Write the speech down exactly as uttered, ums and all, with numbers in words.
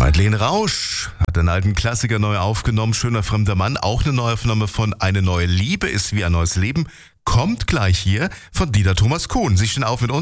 Madeleine Rausch hat einen alten Klassiker neu aufgenommen, Schöner fremder Mann. Auch eine Neuaufnahme von Eine neue Liebe ist wie ein neues Leben. Kommt gleich hier von Dieter Thomas Kuhn. Sie stehen auf mit uns.